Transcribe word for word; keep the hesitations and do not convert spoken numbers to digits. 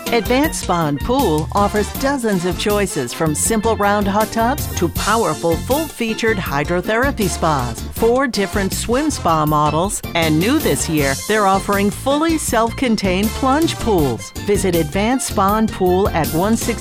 Advanced Spa and Pool offers dozens of choices from simple round hot tubs to powerful full-featured hydrotherapy spas. Four different swim spa models, and new this year, they're offering fully self-contained plunge pools. Visit Advanced Spa and Pool at one sixty